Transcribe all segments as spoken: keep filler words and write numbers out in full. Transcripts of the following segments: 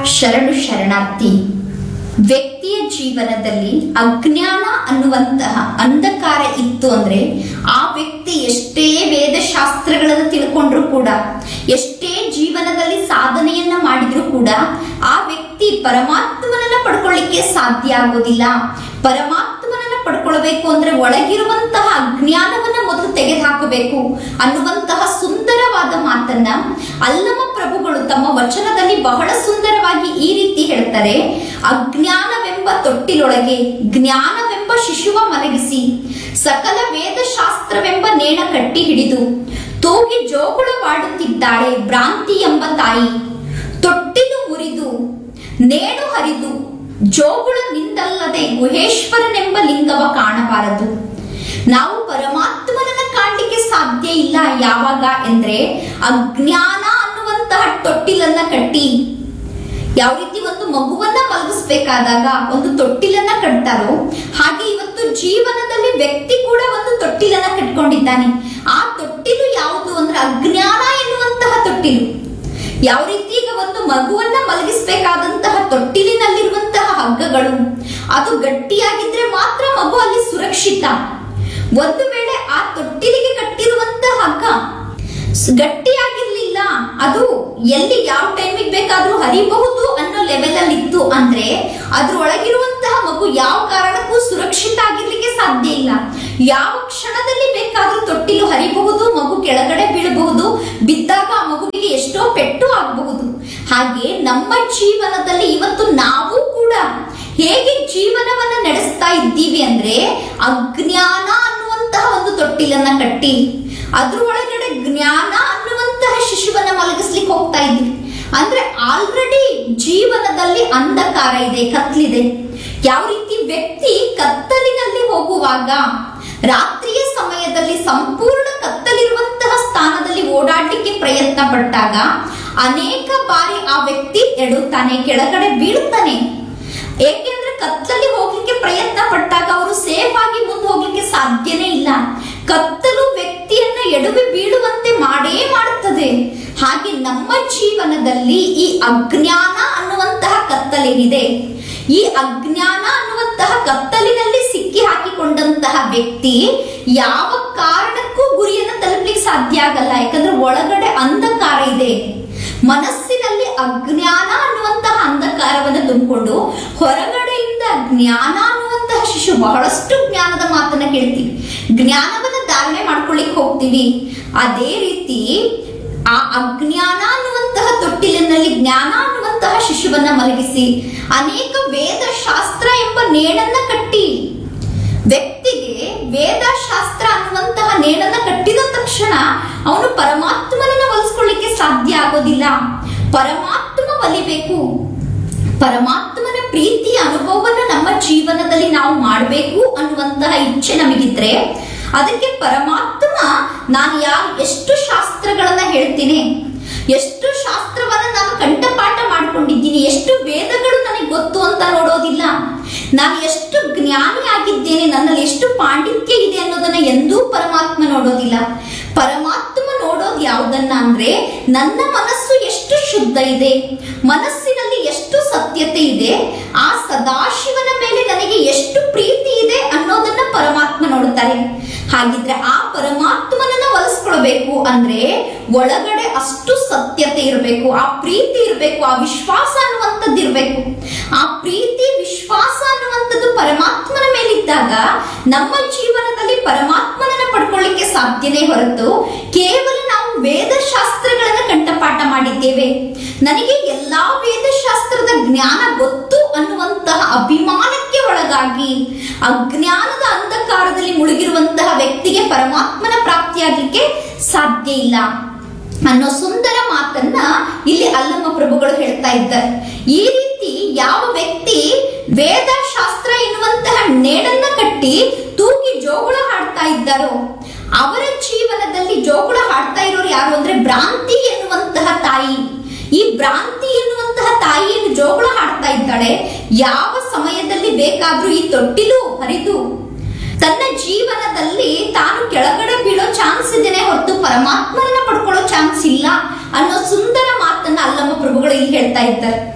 ಶರಣು ಶರಣಾರ್ಥಿ. ವ್ಯಕ್ತಿಯ ಜೀವನದಲ್ಲಿ ಅಜ್ಞಾನ ಅನ್ನುವಂತಹ ಅಂಧಕಾರ ಇತ್ತು ಅಂದ್ರೆ ಆ ವ್ಯಕ್ತಿ ಎಷ್ಟೇ ವೇದಶಾಸ್ತ್ರಗಳನ್ನು ತಿಳ್ಕೊಂಡ್ರು ಕೂಡ, ಎಷ್ಟೇ ಜೀವನದಲ್ಲಿ ಸಾಧನೆಯನ್ನ ಮಾಡಿದ್ರು ಕೂಡ ಆ ವ್ಯಕ್ತಿ ಪರಮಾತ್ಮನನ್ನ ಪಡ್ಕೊಳ್ಳಿಕ್ಕೆ ಸಾಧ್ಯ ಆಗೋದಿಲ್ಲ. ಪರಮಾತ್ಮನನ್ನ ಪಡ್ಕೊಳ್ಬೇಕು ಅಂದ್ರೆ ಒಳಗಿರುವಂತಹ ಅಜ್ಞಾನವನ್ನ ಮೊದಲು ತೆಗೆದುಹಾಕಬೇಕು ಅನ್ನುವಂತಹ ಸುಂದರವಾದ ಮಾತನ್ನ ಅಲ್ಲಮ ಪ್ರಭುಗಳು ತಮ್ಮ ವಚನದಲ್ಲಿ ಬಹಳ ಸುಂದರವಾಗಿ ಈ ರೀತಿ ಹೇಳ್ತಾರೆ. ಅಜ್ಞಾನವೆಂಬ ತೊಟ್ಟಿಲೊಳಗೆ ಜ್ಞಾನವೆಂಬ ಶಿಶುವ ಮಲಗಿಸಿ, ಸಕಲ ವೇದಶಾಸ್ತ್ರವೆಂಬ ನೇಣ ಕಟ್ಟಿ ಹಿಡಿದು ತೂಗಿ ಜೋಗುಳವಾಡುತ್ತಿದ್ದಾಳೆ ಭ್ರಾಂತಿ ಎಂಬ ತಾಯಿ. ತೊಟ್ಟಿಲು ಮುರಿದು ನೇಣು ಹರಿದು ಜೋಗುಳ ನಿಂದಲ್ಲದೆ ಗುಹೇಶ್ವರನೆಂಬ ಲಿಂಗವ ಕಾಣಬಾರದು. ನಾವು ಪರಮಾತ್ಮನನ್ನ ಕಾಣಲಿಕ್ಕೆ ಸಾಧ್ಯ ಇಲ್ಲ. ಯಾವಾಗ ಎಂದ್ರೆ ಅಜ್ಞಾನ ಅನ್ನುವಂತಹ ತೊಟ್ಟಿಲನ್ನ ಕಟ್ಟಿ, ಯಾವ ರೀತಿ ಒಂದು ಮಗುವನ್ನ ಮಲಗಿಸ್ಬೇಕಾದಾಗ ಒಂದು ತೊಟ್ಟಿಲನ್ನ ಕಟ್ತಾರೋ ಹಾಗೆ ಇವತ್ತು ಜೀವನದಲ್ಲಿ ವ್ಯಕ್ತಿ ಕೂಡ ಒಂದು ತೊಟ್ಟಿಲನ್ನ ಕಟ್ಕೊಂಡಿದ್ದಾನೆ. ಆ ತೊಟ್ಟಿಲು ಯಾವುದು ಅಂದ್ರೆ ಅಜ್ಞಾನ ಎನ್ನುವಂತಹ ತೊಟ್ಟಿಲು. ಯಾವ ರೀತಿ ಈಗ ಒಂದು ಮಗುವನ್ನ ಮಲಗಿಸಬೇಕಾದಂತಹ ತೊಟ್ಟಿಲಿನಲ್ಲಿರುವಂತಹ ಹಗ್ಗಗಳು ಅದು ಗಟ್ಟಿಯಾಗಿದ್ರೆ ಮಾತ್ರ ಮಗು ಅಲ್ಲಿ ಸುರಕ್ಷಿತ. ಒಂದು ವೇಳೆ ಆ ತೊಟ್ಟಿಲಿಗೆ ಕಟ್ಟಿರುವಂತಹ ಹಗ್ಗ ಗಟ್ಟಿಯಾಗಿರ್ಲಿಲ್ಲ, ಅದು ಎಲ್ಲಿ ಯಾವ ಟೈಮಿಗೆ ಬೇಕಾದ್ರೂ ಹರಿಬಹುದು ಅನ್ನೋ ಲೆವೆಲ್ ಅಲ್ಲಿ ಇತ್ತು ಅಂದ್ರೆ ಅದ್ರೊಳಗಿರುವಂತಹ ಮಗು ಯಾವ ಕಾರಣಕ್ಕೂ ಸುರಕ್ಷಿತ ಆಗಿರ್ಲಿಕ್ಕೆ ಸಾಧ್ಯ ಇಲ್ಲ. ಯಾವ ಕ್ಷಣದಲ್ಲಿ ಬೇಕಾದ್ರೂ ತೊಟ್ಟಿಲು ಹರಿಬಹುದು, ಮಗು ಕೆಳಗಡೆ ಬೀಳಬಹುದು, ಬಿದ್ದಾಗ ಆ ಮಗುವಿಗೆ ಎಷ್ಟೋ ಪೆಟ್ಟು ಆಗಬಹುದು. ಹಾಗೆ ನಮ್ಮ ಜೀವನದಲ್ಲಿ ಇವತ್ತು ನಾವು ಕೂಡ ಹೇಗೆ ಜೀವನವನ್ನ ನಡೆಸ್ತಾ ಇದ್ದೀವಿ ಅಂದ್ರೆ ಅಜ್ಞಾನ ಅನ್ನುವಂತಹ ಒಂದು ತೊಟ್ಟಿಲನ್ನ ಕಟ್ಟಿ ಅದ್ರ ಒಳಗಡೆ ಜ್ಞಾನ ಅನ್ನುವಂತಹ ಶಿಶುವನ್ನ ಮಲಗಿಸ್ಲಿಕ್ಕೆ ಹೋಗ್ತಾ ಇದ್ವಿ ಅಂದ್ರೆ ಆಲ್ರೆಡಿ ಜೀವನದಲ್ಲಿ ಅಂಧಕಾರ ಇದೆ, ಕತ್ಲಿದೆ. ಯಾವ ರೀತಿ ವ್ಯಕ್ತಿ ಕತ್ತಲಿನಲ್ಲಿ ಹೋಗುವಾಗ ರಾತ್ರಿಯ ಸಮಯದಲ್ಲಿ ಸಂಪೂರ್ಣ ಕತ್ತಲಿರುವಂತಹ ಸ್ಥಾನದಲ್ಲಿ ಓಡಾಡ್ಲಿಕ್ಕೆ ಪ್ರಯತ್ನ ಪಟ್ಟಾಗ ಅನೇಕ ಬಾರಿ ಆ ವ್ಯಕ್ತಿ ಎಡುತ್ತಾನೆ, ಕೆಳಗಡೆ ಬೀಳುತ್ತಾನೆ. ಏಕೆಂದ್ರೆ ಕತ್ತಲಲ್ಲಿ ಹೋಗ್ಲಿಕ್ಕೆ ಪ್ರಯತ್ನ ಪಟ್ಟಾಗ ಅವರು ಸೇಫ್ ಆಗಿ ಮುಂದೆ ಹೋಗ್ಲಿಕ್ಕೆ ಸಾಧ್ಯನೇ ಇಲ್ಲ. ಕತ್ತಲು ವ್ಯಕ್ತಿಯನ್ನ ಎಡವಿ ಬೀಳುವಂತೆ ಮಾಡೇ ಮಾಡುತ್ತದೆ. ಹಾಗೆ ನಮ್ಮ ಜೀವನದಲ್ಲಿ ಈ ಅಜ್ಞಾನ ಅನ್ನುವಂತಹ ಕತ್ತಲೇನಿದೆ, ಈ ಅಜ್ಞಾನ ಅನ್ನುವಂತಹ ಕತ್ತಲಿನಲ್ಲಿ ಸಿಕ್ಕಿ ಹಾಕಿಕೊಂಡಂತಹ ವ್ಯಕ್ತಿ ಯಾವ ಕಾರಣಕ್ಕೂ ಗುರಿಯನ್ನ ತಲುಪಲಿಕ್ಕೆ ಸಾಧ್ಯ ಆಗಲ್ಲ. ಯಾಕಂದ್ರೆ ಒಳಗಡೆ ಅಂಧಕಾರ ಇದೆ. ಮನಸ್ಸಿನಲ್ಲಿ ಅಜ್ಞಾನ ಅನ್ನುವಂತಹ ಅಂಧಕಾರವನ್ನು ತುಂಬಿಕೊಂಡು ಹೊರಗಡೆಯಿಂದ ಜ್ಞಾನ ಅನ್ನುವಂತಹ ಶಿಶು, ಬಹಳಷ್ಟು ಜ್ಞಾನದ ಮಾತನ್ನ ಕೇಳ್ತೀವಿ, ಜ್ಞಾನವನ್ನ ಧಾರಣೆ ಮಾಡ್ಕೊಳ್ಳಿಕ್ ಹೋಗ್ತೀವಿ. ಅದೇ ರೀತಿ ಆ ಅಜ್ಞಾನ ಅನ್ನುವಂತಹ ತೊಟ್ಟಿಲಿನಲ್ಲಿ ಜ್ಞಾನ ಅನ್ನುವಂತಹ ಶಿಶುವನ್ನ ಮಲಗಿಸಿ ಅನೇಕ ವೇದಶಾಸ್ತ್ರ ಎಂಬ ನೇಣನ್ನ ಕಟ್ಟಿ, ವ್ಯಕ್ತಿಗೆ ವೇದಶಾಸ್ತ್ರ ಅನ್ನುವಂತಹ ನೇಣನ್ನ ಕಟ್ಟಿದ ತಕ್ಷಣ ಅವನು ಪರಮಾತ್ಮನನ್ನ ಒಲಿಸ್ಕೊಳ್ಳಿಕ್ಕೆ ಸಾಧ್ಯ ಆಗೋದಿಲ್ಲ. ಪರಮಾತ್ಮ ಒಲಿಬೇಕು. ಪರಮಾತ್ಮನ ಪ್ರೀತಿಯ ಅನುಭವವನ್ನ ನಮ್ಮ ಜೀವನದಲ್ಲಿ ನಾವು ಮಾಡಬೇಕು ಅನ್ನುವಂತಹ ಇಚ್ಛೆ ನಮಗಿದ್ರೆ ಅದಕ್ಕೆ ಪರಮಾತ್ಮ ನಾನು ಯಾವ ಎಷ್ಟು ಶಾಸ್ತ್ರಗಳನ್ನ ಹೇಳ್ತೀನಿ, ಎಷ್ಟು ಶಾಸ್ತ್ರವನ್ನ ನಾನು ಕಂಠಪಾಠ ಮಾಡ್ಕೊಂಡಿದ್ದೀನಿ, ಎಷ್ಟು ವೇದಗಳು ನನಗೆ ಗೊತ್ತು ಅಂತ ನೋಡೋದಿಲ್ಲ. ನಾನು ಎಷ್ಟು ಜ್ಞಾನಿ ಆಗಿದ್ದೇನೆ, ನನ್ನಲ್ಲಿ ಎಷ್ಟು ಪಾಂಡಿತ್ಯ ಇದೆ ಅನ್ನೋದನ್ನ ಎಂದೂ ಪರಮಾತ್ಮ ನೋಡೋದಿಲ್ಲ. ಪರಮಾತ್ಮ ನೋಡೋದು ಯಾವುದನ್ನ ಅಂದ್ರೆ ನನ್ನ ಮನಸ್ಸು ಎಷ್ಟು ಶುದ್ಧ ಇದೆ, ಮನಸ್ಸಿನಲ್ಲಿ ಎಷ್ಟು ಸತ್ಯತೆ ಇದೆ, ಆ ಸದಾಶಿವನ ಮೇಲೆ ನನಗೆ ಎಷ್ಟು ಪ್ರೀತಿ ಇದೆ ಅನ್ನೋದನ್ನ ಪರಮಾತ್ಮ ನೋಡುತ್ತಾರೆ. ಹಾಗಿದ್ರೆ ಆ ಪರಮಾತ್ಮನನ್ನ ಒಲಿಸ್ಕೊಳ್ಬೇಕು ಅಂದ್ರೆ ಒಳಗಡೆ ಅಷ್ಟು ಸತ್ಯತೆ ಇರಬೇಕು, ಆ ಪ್ರೀತಿ ಇರಬೇಕು, ಆ ವಿಶ್ವಾಸ ಅನ್ನುವಂಥದ್ದು ಇರಬೇಕು. ಆ ಪ್ರೀತಿ ವಿಶ್ವಾಸ ಅನ್ನುವಂಥದ್ದು ಪರಮಾತ್ಮನ ಮೇಲಿದ್ದಾಗ ನಮ್ಮ ಜೀವನದಲ್ಲಿ ಪರಮಾತ್ಮನನ್ನ ಪಡ್ಕೊಳ್ಳಿಕ್ಕೆ ಸಾಧ್ಯನೇ ಹೊರತು ಕೇವಲ ನಾವು ವೇದಶಾಸ್ತ್ರಗಳನ್ನ ಕಂಠಪಾಠ ಮಾಡಿದ್ದೇವೆ, ನನಗೆ ಎಲ್ಲಾ ವೇದಶಾಸ್ತ್ರದ ಜ್ಞಾನ ಗೊತ್ತು ಅನ್ನುವಂತಹ ಅಭಿಮಾನಕ್ಕೆ ಒಳಗಾಗಿ ಅಜ್ಞಾನದ ಅಂಧಕಾರದಲ್ಲಿ ಮುಳುಗಿರುವಂತಹ ವ್ಯಕ್ತಿಗೆ ಪರಮಾತ್ಮನ ಪ್ರಾಪ್ತಿಯಾಗಲಿಕ್ಕೆ ಸಾಧ್ಯ ಇಲ್ಲ ಅನ್ನೋ ಸುಂದರ ಮಾತನ್ನ ಇಲ್ಲಿ ಅಲ್ಲಮ್ಮ ಪ್ರಭುಗಳು ಹೇಳ್ತಾ ಇದ್ದಾರೆ. ಈ ರೀತಿ ಯಾವ ವ್ಯಕ್ತಿ ವೇದಶಾಸ್ತ್ರ ಎನ್ನುವಂತಹ ನೇಣನ್ನ ಕಟ್ಟಿ ತೂಗಿ ಜೋಗುಳ ಹಾಡ್ತಾ ಇದ್ದಾರೋ ಅವರ ಜೀವನದಲ್ಲಿ ಜೋಗುಳ ಹಾಡ್ತಾ ಇರೋರು ಯಾರು ಅಂದ್ರೆ ಭ್ರಾಂತಿ ಎನ್ನುವಂತಹ ತಾಯಿ. ಈ ಭ್ರಾಂತಿ ಎನ್ನುವಂತಹ ತಾಯಿಯನ್ನು ಜೋಗುಳ ಹಾಡ್ತಾ ಇದ್ದಾಳೆ. ಯಾವ ಸಮಯದಲ್ಲಿ ಬೇಕಾದ್ರೂ ಈ ತೊಟ್ಟಿಲು ಹರಿದು ತನ್ನ ಜೀವನದಲ್ಲಿ ತಾನು ಕೆಳಗಡೆ ಬೀಳೋ ಚಾನ್ಸ್ ಇದೆನೆ ಹೊರತು ಪರಮಾತ್ಮನನ್ನ ಪಡ್ಕೊಳ್ಳೋ ಚಾನ್ಸ್ ಇಲ್ಲ ಅನ್ನೋ ಸುಂದರ ಮಾತನ್ನ ಅಲ್ಲಮ್ಮ ಪ್ರಭುಗಳು ಇಲ್ಲಿ ಹೇಳ್ತಾ ಇದ್ದಾರೆ.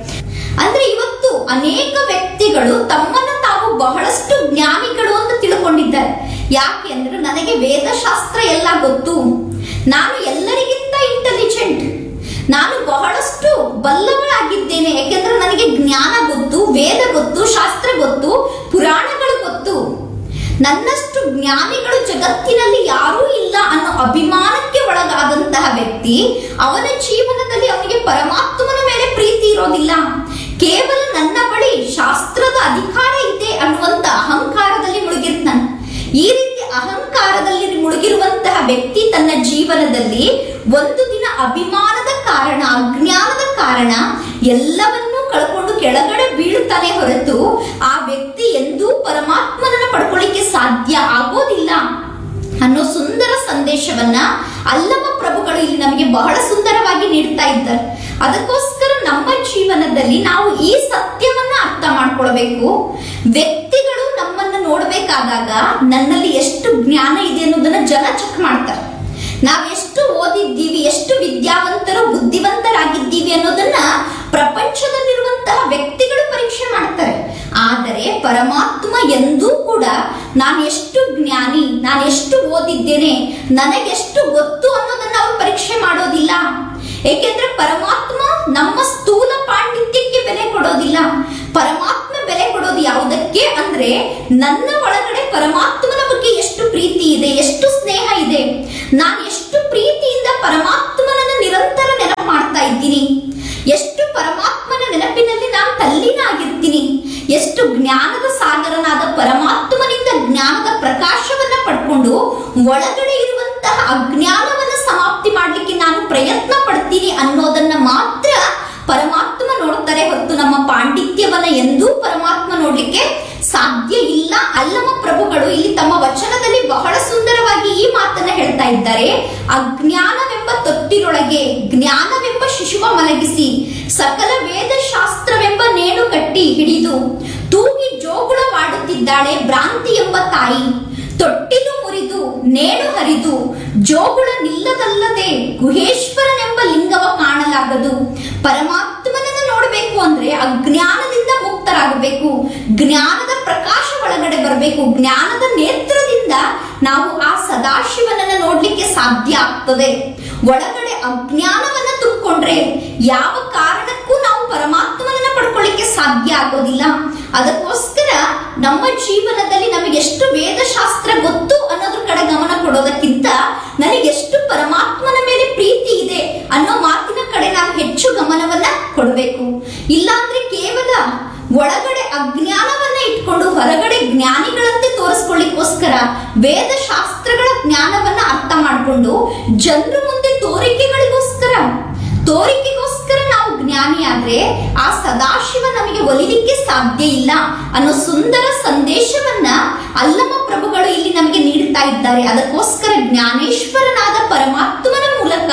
ಅಂದ್ರೆ ಇವತ್ತು ಅನೇಕ ವ್ಯಕ್ತಿಗಳು ತಮ್ಮನ್ನು ತಾವು ಬಹಳಷ್ಟು ಜ್ಞಾನಿಗಳು ಅಂತ ತಿಳ್ಕೊಂಡಿದ್ದಾರೆ. ಯಾಕೆ ಅಂದ್ರೆ ನನಗೆ ವೇದಶಾಸ್ತ್ರ ಎಲ್ಲ ಗೊತ್ತು, ನಾನು ಎಲ್ಲರಿಗಿಂತ ಇಂಟೆಲಿಜೆಂಟ್, ನಾನು ಬಹಳಷ್ಟು ಬಲ್ಲವಳಾಗಿದ್ದೇನೆ, ಯಾಕೆಂದ್ರೆ ನನಗೆ ಜ್ಞಾನ ಗೊತ್ತು, ವೇದ ಗೊತ್ತು, ಶಾಸ್ತ್ರ ಗೊತ್ತು, ಪುರಾಣಗಳು ಗೊತ್ತು, ನನ್ನಷ್ಟು ಜ್ಞಾನಿಗಳು ಜಗತ್ತಿನಲ್ಲಿ ಯಾರೂ ಇಲ್ಲ ಅನ್ನೋ ಅಭಿಮಾನಕ್ಕೆ ಒಳಗಾದಂತಹ ವ್ಯಕ್ತಿ, ಅವನ ಜೀವನದಲ್ಲಿ ಅವನಿಗೆ ಪರಮಾತ್ಮನ ಮೇಲೆ ಪ್ರೀತಿ ಇರೋದಿಲ್ಲ. ಕೇವಲ ನನ್ನ ಬಳಿ ಶಾಸ್ತ್ರದ ಅಧಿಕಾರ ಇದೆ ಅನ್ನುವಂತ ಅಹಂಕಾರದಲ್ಲಿ ಮುಳುಗಿರ್ತಾನೆ. ಈ ರೀತಿ ಅಹಂಕಾರದಲ್ಲಿ ಮುಳುಗಿರುವಂತಹ ವ್ಯಕ್ತಿ ತನ್ನ ಜೀವನದಲ್ಲಿ ಒಂದು ದಿನ ಅಭಿಮಾನದ ಕಾರಣ, ಅಜ್ಞಾನದ ಕಾರಣ ಎಲ್ಲವನ್ನೂ ಕಳ್ಕೊಂಡು ಕೆಳಗಡೆ ಬೀಳುತ್ತಾನೆ ಹೊರತು ಆ ವ್ಯಕ್ತಿ ಎಂದೂ ಪರಮಾತ್ಮನನ್ನ ಪಡ್ಕೊಳ್ಳಿಕ್ಕೆ ಸಾಧ್ಯ ಆಗೋದಿಲ್ಲ ಅನ್ನೋ ಸುಂದರ ಸಂದೇಶವನ್ನ ಅಲ್ಲಮ ಪ್ರಭುಗಳು ಇಲ್ಲಿ ನಮಗೆ ಬಹಳ ಸುಂದರವಾಗಿ ನೀಡ್ತಾ ಇದ್ದಾರೆ. ಅದಕ್ಕೋಸ್ಕರ ನಮ್ಮ ಜೀವನದಲ್ಲಿ ನಾವು ಈ ಸತ್ಯವನ್ನ ಅರ್ಥ ಮಾಡ್ಕೊಳ್ಬೇಕು. ವ್ಯಕ್ತಿಗಳು ನಮ್ಮನ್ನ ನೋಡ್ಬೇಕಾದಾಗ ನನ್ನಲ್ಲಿ ಎಷ್ಟು ಜ್ಞಾನ ಇದೆ ಅನ್ನೋದನ್ನ ಜನ ಚೆಕ್ ಮಾಡ್ತಾರೆ. ನಾವ್ ಎಷ್ಟು ಓದಿದ್ದೀವಿ, ಎಷ್ಟು ವಿದ್ಯಾವಂತರು ಬುದ್ಧಿವಂತರಾಗಿದ್ದೀವಿ ಅನ್ನೋದನ್ನ ಪ್ರಪಂಚದಲ್ಲಿರುವಂತಹ ವ್ಯಕ್ತಿಗಳು ಪರೀಕ್ಷೆ ಮಾಡ್ತಾರೆ. ಆದರೆ ಪರಮಾತ್ಮ ಎಂದೂ ಕೂಡ ನಾನು ಎಷ್ಟು ಜ್ಞಾನಿ, ನಾನು ಎಷ್ಟು ಓದಿದ್ದೇನೆ, ನನಗೆಷ್ಟು ಗೊತ್ತು ಅನ್ನೋದನ್ನ ಅವರು ಪರೀಕ್ಷೆ ಮಾಡೋದಿಲ್ಲ. ಏಕೆಂದ್ರೆ ಪರಮಾತ್ಮ ನಮ್ಮ ಸ್ಥೂಲ ಪಾಂಡಿತ್ಯಕ್ಕೆ ಬೆಲೆ ಕೊಡೋದಿಲ್ಲ. ಪರಮಾತ್ಮ ಬೆಲೆ ಕೊಡೋದು ಯಾವುದಕ್ಕೆ ಅಂದ್ರೆ ನನ್ನ ಒಳಗಡೆ ಪರಮಾತ್ಮನ ಬಗ್ಗೆ ಎಷ್ಟು ಪ್ರೀತಿ ಇದೆ, ಎಷ್ಟು ಸ್ನೇಹ ಇದೆ, ನಾನು ಎಷ್ಟು ಪ್ರೀತಿಯಿಂದ ಪರಮಾತ್ಮನನ್ನ ನಿರಂತರ ನೆನಪು ಮಾಡ್ತಾ ಇದ್ದೀನಿ, ಎಷ್ಟು ಪರಮಾತ್ಮನ ನೆನಪಿನಲ್ಲಿ ನಾನು ತಲ್ಲೀನ ಆಗಿರ್ತೀನಿ, ಎಷ್ಟು ಜ್ಞಾನದ ಸಾಗರನಾದ ಪರಮಾತ್ಮನಿಂದ ಜ್ಞಾನದ ಪ್ರಕಾಶವನ್ನ ಪಡ್ಕೊಂಡು ಒಳಗಡೆ ಇರುವಂತಹ ಅಜ್ಞಾನವನ್ನ ಸಮಾಪ್ತಿ ಮಾಡ್ಲಿಕ್ಕೆ ನಾನು ಪ್ರಯತ್ನ ಪಡ್ತೀನಿ ಅನ್ನೋದನ್ನ ಮಾತ್ರ ಪರಮಾತ್ಮ ನೋಡ್ತಾರೆ ಹೊರತು ನಮ್ಮ ಪಾಂಡಿತ್ಯವನ್ನ ಎಂದೂ ಪರಮಾತ್ಮ ನೋಡ್ಲಿಕ್ಕೆ ಸಾಧ್ಯ ಇಲ್ಲ. ಅಲ್ಲಮ ಪ್ರಭುಗಳು ಇಲ್ಲಿ ತಮ್ಮ ವಚನದಲ್ಲಿ ಬಹಳ ಸುಂದರವಾಗಿ ಈ ಮಾತನ್ನ ಹೇಳ್ತಾ ಇದ್ದಾರೆ. ಅಜ್ಞಾನವೆಂಬ ತೊಟ್ಟಿರೊಳಗೆ ಜ್ಞಾನವೆಂಬ ಶಿಶುವ ಮಲಗಿಸಿ ಸಕಲ ವೇದ ಶಾಸ್ತ್ರವೆಂಬ ನೇಣು ಕಟ್ಟಿ ಹಿಡಿದು ತೂಗಿ ಜೋಗುಳವಾಡುತ್ತಿದ್ದಾಳೆ ಭ್ರಾಂತಿ ಎಂಬ ತಾಯಿ. ತೊಟ್ಟಿಲು ಮುರಿದು ನೇಣು ಹರಿದು ಜೋಗುಳ ನಿಲ್ಲದಲ್ಲದೆ ಗುಹೇಶ್ವರನೆಂಬ ಲಿಂಗವ ಕಾಣಲಾಗದು. ಪರಮಾತ್ಮನನ್ನ ನೋಡ್ಬೇಕು ಅಂದ್ರೆ ಅಜ್ಞಾನದಿಂದ ಮುಕ್ತರಾಗಬೇಕು, ಜ್ಞಾನದ ಪ್ರಕಾಶ ಒಳಗಡೆ ಬರಬೇಕು. ಜ್ಞಾನದ ನೇತ್ರದಿಂದ ನಾವು ಆ ಸದಾಶಿವನನ್ನ ನೋಡ್ಲಿಕ್ಕೆ ಸಾಧ್ಯ ಆಗ್ತದೆ. ಒಳಗಡೆ ಅಜ್ಞಾನವನ್ನ ತುಂಬಿಕೊಂಡ್ರೆ ಯಾವ ಕಾರಣಕ್ಕೂ ನಾವು ಪರಮಾತ್ಮನನ್ನ ಪಡ್ಕೊಳ್ಳಿಕ್ಕೆ ಸಾಧ್ಯ ಆಗೋದಿಲ್ಲ. ಅದಕ್ಕೋಸ್ಕರ ನಮ್ಮ ಜೀವನದಲ್ಲಿ ನಮಗೆ ಎಷ್ಟು ವೇದಶಾಸ್ತ್ರ ಗೊತ್ತು ಅನ್ನೋದ್ರ ಕಡೆ ಗಮನ ಕೊಡೋದಕ್ಕಿಂತ ನನಗೆಷ್ಟು ಪರಮಾತ್ಮನ ಮೇಲೆ ಪ್ರೀತಿ ಇದೆ ಅನ್ನೋ ಮಾತಿನ ಕಡೆ ನಾವು ಹೆಚ್ಚು ಗಮನವನ್ನ ಕೊಡಬೇಕು. ಇಲ್ಲಾಂದ್ರೆ ಕೇವಲ ಒಳಗಡೆ ಅಜ್ಞಾನವನ್ನ ಇಟ್ಕೊಂಡು ಹೊರಗಡೆ ಜ್ಞಾನಿಗಳಂತೆ ತೋರಿಸ್ಕೊಳ್ಳಿಕ್ಕೋಸ್ಕರ ವೇದ ಶಾಸ್ತ್ರಗಳ ಜ್ಞಾನವನ್ನ ಅರ್ಥ ಮಾಡಿಕೊಂಡು ಜನರ ಮುಂದೆ ತೋರಿಕೆಗಳಿಗೋಸ್ಕರ ತೋರಿಕೆಗೋಸ್ಕರ ನಾವು ಜ್ಞಾನಿ ಆದ್ರೆ ಆ ಸದಾಶಿವ ನಮಗೆ ಒಲಿಲಿಕ್ಕೆ ಸಾಧ್ಯ ಇಲ್ಲ ಅನ್ನೋ ಸುಂದರ ಸಂದೇಶವನ್ನ ಅಲ್ಲಮ ಪ್ರಭುಗಳು ಇಲ್ಲಿ ನಮಗೆ ನೀಡ್ತಾ ಇದ್ದಾರೆ. ಅದಕ್ಕೋಸ್ಕರ ಜ್ಞಾನೇಶ್ವರನಾದ ಪರಮಾತ್ಮನ ಮೂಲಕ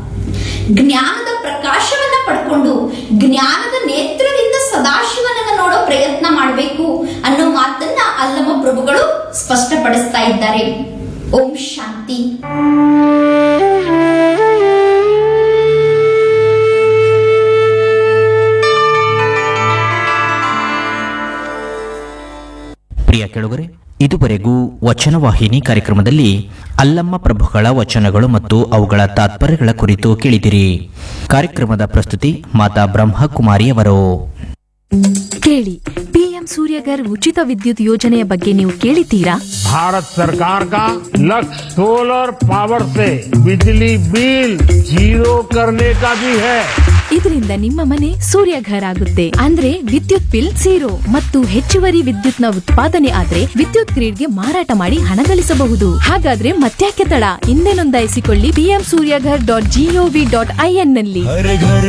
ಜ್ಞಾನದ ಪ್ರಕಾಶವನ್ನ ಪಡ್ಕೊಂಡು ಜ್ಞಾನದ ನೇತ್ರದಿಂದ ಸದಾಶಿವನನ್ನ ನೋಡೋ ಪ್ರಯತ್ನ ಮಾಡಬೇಕು ಅನ್ನೋ ಮಾತನ್ನ ಅಲ್ಲಮ ಪ್ರಭುಗಳು ಸ್ಪಷ್ಟಪಡಿಸ್ತಾ ಇದ್ದಾರೆ. ಓಂ ಶಾಂತಿ. ಪ್ರಿಯ ಕೆಳಗರೆ, ಇದುವರೆಗೂ ವಚನವಾಹಿನಿ ಕಾರ್ಯಕ್ರಮದಲ್ಲಿ ಅಲ್ಲಮ್ಮ ಪ್ರಭುಗಳ ವಚನಗಳು ಮತ್ತು ಅವುಗಳ ತಾತ್ಪರ್ಯಗಳ ಕುರಿತು ಕೇಳಿದಿರಿ. ಕಾರ್ಯಕ್ರಮದ ಪ್ರಸ್ತುತಿ ಮಾತಾ ಬ್ರಹ್ಮಕುಮಾರಿಯವರು. ಕೇಳಿ, ಪಿಎಂ ಸೂರ್ಯಘರ್ ಉಚಿತ ವಿದ್ಯುತ್ ಯೋಜನೆಯ ಬಗ್ಗೆ ನೀವು ಕೇಳಿದ್ದೀರಾ? भारत सरकार का लक्ष्य सोलर पावर से बिजली बिल जीरो करने का भी है. ಇದರಿಂದ ನಿಮ್ಮ ಮನೆ ಸೂರ್ಯಘರ್ ಆಗುತ್ತೆ. ಅಂದ್ರೆ ವಿದ್ಯುತ್ ಬಿಲ್ ಝೀರೋ ಮತ್ತು ಹೆಚ್ಚುವರಿ ವಿದ್ಯುತ್ನ ಉತ್ಪಾದನೆ ಆದ್ರೆ ವಿದ್ಯುತ್ ಗ್ರಿಡ್ಗೆ ಮಾರಾಟ ಮಾಡಿ ಹಣ ಗಳಿಸಬಹುದು. ಹಾಗಾದ್ರೆ ಮತ್ತ್ಯಾಕೆ ತಡ? ಹಿಂದೆ ನೋಂದಾಯಿಸಿಕೊಳ್ಳಿ PM Surya Ghar dot gov dot IN ನಲ್ಲಿ.